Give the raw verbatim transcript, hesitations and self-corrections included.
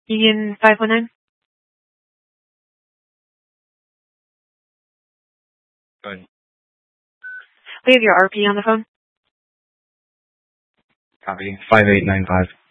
Union five one nine. Go ahead. We have your R P on the phone. Copy. five eight nine five.